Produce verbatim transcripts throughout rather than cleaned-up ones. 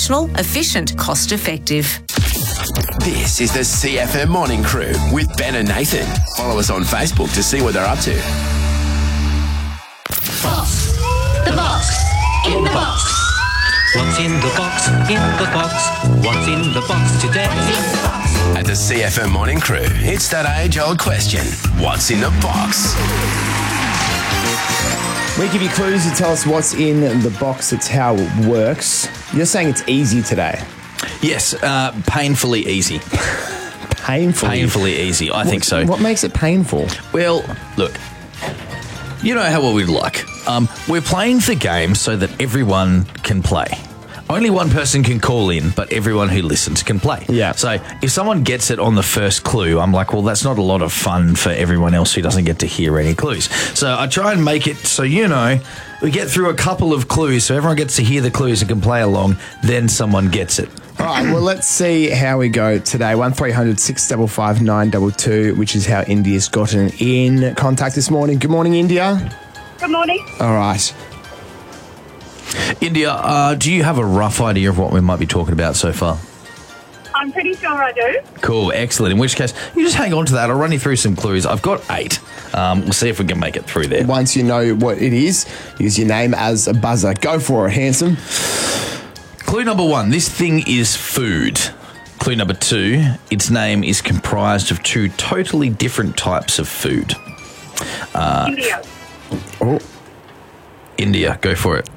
professional, efficient, cost-effective. This is the C F M Morning Crew with Ben and Nathan. Follow us on Facebook to see what they're up to. Box. The box. In the box. What's in the box? In the box. What's in the box today? At the C F M Morning Crew, it's that age-old question. What's in the box? We give you clues to tell us what's in the box. It's how it works. You're saying it's easy today. Yes, uh, painfully easy. Painfully? Painfully easy, I what, think so. What makes it painful? Well, look, you know how what we'd like. Um, we're playing the game so that everyone can play. Only one person can call in, but everyone who listens can play. Yeah. So if someone gets it on the first clue, I'm like, well, that's not a lot of fun for everyone else who doesn't get to hear any clues. So I try and make it so, you know, we get through a couple of clues so everyone gets to hear the clues and can play along, then someone gets it. All right, well, let's see how we go today. one three hundred six five five nine two two, which is how India's gotten in contact this morning. Good morning, India. Good morning. All right. India, uh, do you have a rough idea of what we might be talking about so far? I'm pretty sure I do. Cool, excellent. In which case, you just hang on to that. I'll run you through some clues. I've got eight. Um, we'll see if we can make it through there. Once you know what it is, use your name as a buzzer. Go for it, handsome. Clue number one, this thing is food. Clue number two, its name is comprised of two totally different types of food. Uh, India. Oh. India, go for it.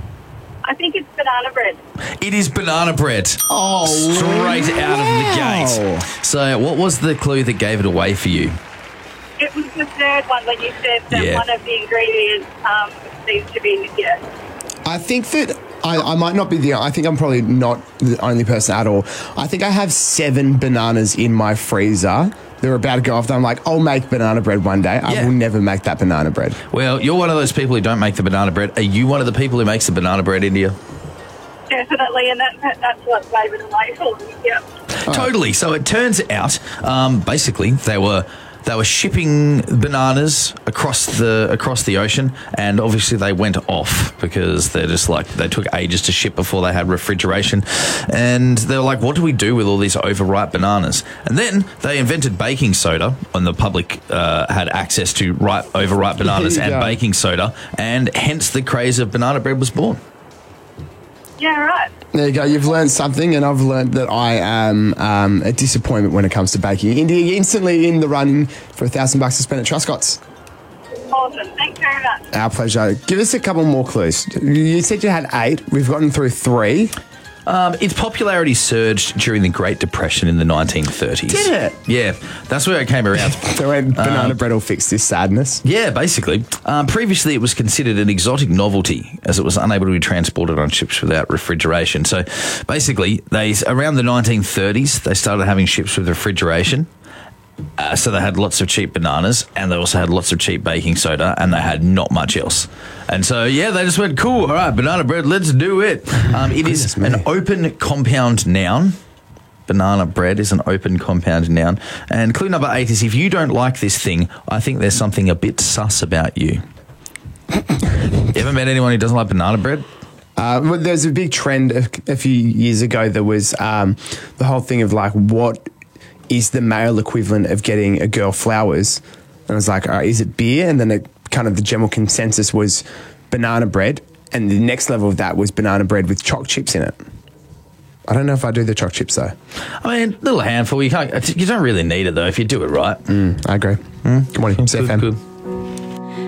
I think it's banana bread. It is banana bread. Oh, straight out of the wow. gate. So what was the clue that gave it away for you? It was the third one when you said that Yeah. one of the ingredients um, seems to be, yeah. I think that I, I might not be the... I think I'm probably not the only person at all. I think I have seven bananas in my freezer. They're about to go off. I'm like, I'll make banana bread one day. I Yeah. will never make that banana bread. Well, you're one of those people who don't make the banana bread. Are you one of the people who makes the banana bread, India? Definitely, and that, that's what gave it away for me, yeah. Totally. So it turns out, um, basically, they were they were shipping bananas across the across the ocean, and obviously they went off because they're just like they took ages to ship before they had refrigeration, and they were like, "What do we do with all these overripe bananas?" And then they invented baking soda, when the public uh, had access to ripe overripe bananas and go. baking soda, and hence the craze of banana bread was born. Yeah, right. There you go. You've learned something, and I've learned that I am um, a disappointment when it comes to baking. India, you're instantly in the running for a thousand bucks to spend at Truscott's. Awesome. Thanks very much. Our pleasure. Give us a couple more clues. You said you had eight. We've gotten through three. Um, its popularity surged during the Great Depression in the nineteen thirties. Did it? Yeah, that's where it came around. So when banana Um, bread will fix this sadness. Yeah, basically. Um, previously, it was considered an exotic novelty as it was unable to be transported on ships without refrigeration. So basically, they around the nineteen thirties, they started having ships with refrigeration. Uh, so they had lots of cheap bananas, and they also had lots of cheap baking soda, and they had not much else. And so, yeah, they just went, cool, all right, banana bread, let's do it. Um, it is Goodness an me. open compound noun. Banana bread is an open compound noun. And clue number eight is if you don't like this thing, I think there's something a bit sus about you. You ever met anyone who doesn't like banana bread? Uh, well, there's a big trend a, a few years ago. There was um, the whole thing of like, what is the male equivalent of getting a girl flowers? And I was like, all right, is it beer? And then it kind of the general consensus was banana bread. And the next level of that was banana bread with choc chips in it. I don't know if I do the choc chips though. I mean, a little handful. You can't. You don't really need it though if you do it right. Mm, I agree. Mm, good morning, C F M. Good, good.